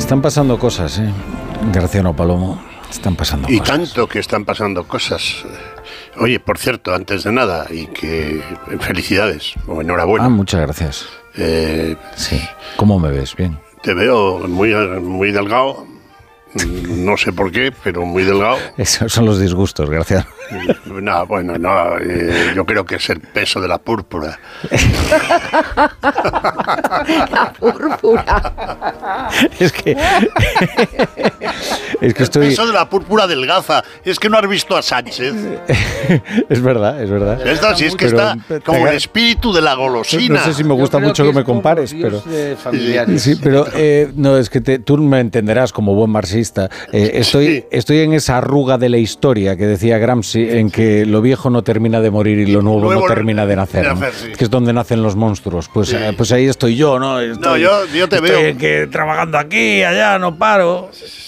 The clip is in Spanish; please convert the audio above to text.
Están pasando cosas, Graciano Palomo. Están pasando y cosas. Y tanto que están pasando cosas. Oye, por cierto, antes de nada, y que felicidades, o enhorabuena. Muchas gracias. Sí. ¿Cómo me ves? Bien. Te veo muy, muy delgado. No sé por qué, pero muy delgado. Esos son los disgustos, Graciano. No, bueno, no, yo creo que es el peso de la púrpura. La púrpura. Es que estoy... El peso de la púrpura delgaza. Es que no has visto a Sánchez. Es verdad. Si es que está como el espíritu de la golosina. No sé si me gusta mucho que me compares, pero... Sí, pero no, es que tú me entenderás como buen marxista. Estoy en esa arruga de la historia que decía Gramsci, en que lo viejo no termina de morir y lo nuevo no termina de nacer, ¿no? Sí. Que es donde nacen los monstruos. Pues ahí estoy yo, ¿no? Yo te veo. Estoy trabajando aquí, allá, no paro.